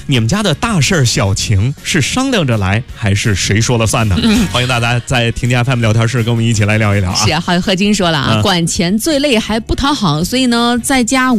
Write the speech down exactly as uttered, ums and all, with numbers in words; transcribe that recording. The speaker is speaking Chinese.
你们家的大事小情是商量着来，还是谁说了算呢？嗯、欢迎大家在听见 F M 聊天室跟我们一起来聊一聊啊。 是啊，何金说了啊，嗯、管钱最累还不讨好，所以呢，在家